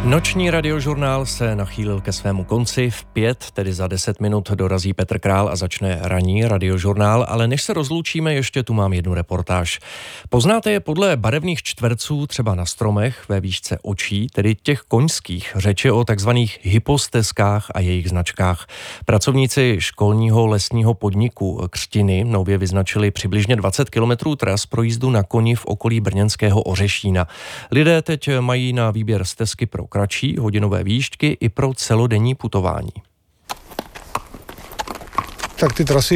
Noční radiožurnál se nachýlil ke svému konci. V 5, tedy za 10 minut, dorazí Petr Král a začne ranní radiožurnál, ale než se rozloučíme, ještě tu mám jednu reportáž. Poznáte je podle barevných čtverců třeba na stromech ve výšce očí, tedy těch koňských. Řeč je o takzvaných hypostezkách a jejich značkách. Pracovníci školního lesního podniku Křtiny nově vyznačili přibližně 20 kilometrů tras pro jízdu na koni v okolí brněnského Ořešína. Lidé teď mají na výběr stezky pro kratší hodinové výšky i pro celodenní putování. Tak ty trasy